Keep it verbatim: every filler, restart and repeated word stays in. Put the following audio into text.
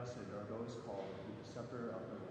blessed are those called to the supper of the